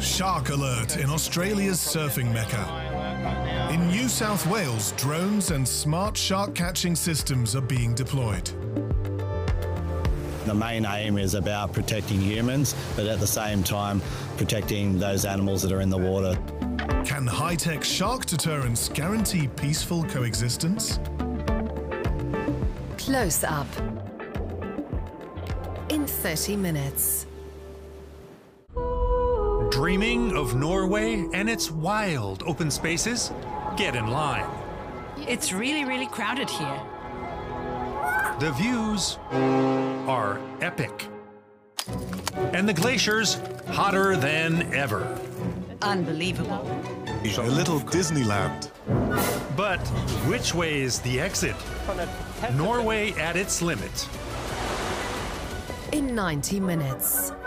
Shark alert in Australia's surfing mecca. In New South Wales, drones and smart shark catching systems are being deployed. The main aim is about protecting humans, but at the same time protecting those animals that are in the water. Can high-tech shark deterrence guarantee peaceful coexistence? Close up. In 30 minutes. Dreaming of Norway and its wild open spaces? Get in line. It's really crowded here. The views are epic. And the glaciers hotter than ever. Unbelievable. A little Disneyland. But which way is the exit? Norway at its limit. In 90 minutes.